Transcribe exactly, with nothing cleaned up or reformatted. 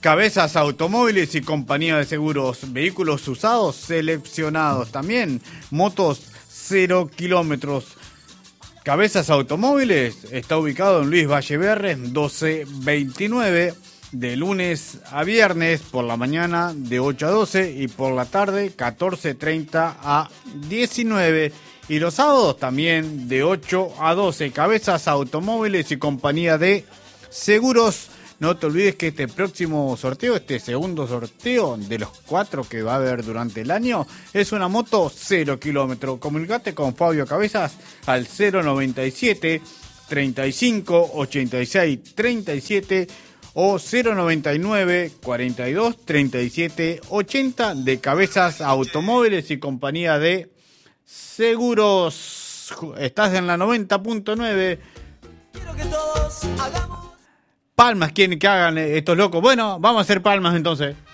Cabezas Automóviles y Compañía de Seguros. Vehículos usados seleccionados también. Motos cero kilómetros. Cabezas Automóviles está ubicado en Luis Valleverres doce veintinueve. De lunes a viernes por la mañana de ocho a doce y por la tarde catorce treinta a diecinueve. Y los sábados también de ocho a doce. Cabezas Automóviles y Compañía de Seguros. No te olvides que este próximo sorteo, este segundo sorteo de los cuatro que va a haber durante el año, es una moto cero kilómetro. Comunicate con Fabio Cabezas al cero noventa y siete, treinta y cinco, ochenta y seis, treinta y siete o cero noventa y nueve, cuarenta y dos, treinta y siete, ochenta de Cabezas Automóviles y Compañía de Seguros. Estás en la noventa punto nueve. Quiero que todos hagamos Palmas, quieren que hagan estos locos. Bueno, vamos a hacer palmas entonces.